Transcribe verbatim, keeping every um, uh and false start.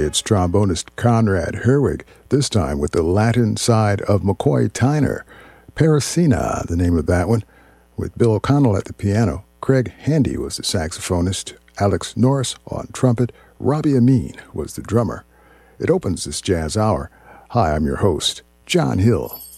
It's trombonist Conrad Herwig, this time with the Latin side of McCoy Tyner. Parasina, the name of that one, with Bill O'Connell at the piano. Craig Handy was the saxophonist, Alex Norris on trumpet, Robbie Amin was the drummer. It opens this jazz hour. Hi, I'm your host, John Hill.